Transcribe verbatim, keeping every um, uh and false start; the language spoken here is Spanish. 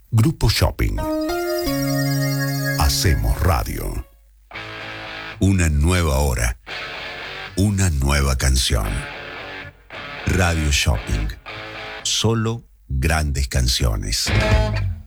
Grupo Shopping. Hacemos radio. Una nueva hora. Una nueva canción. Radio Shopping. Solo grandes canciones.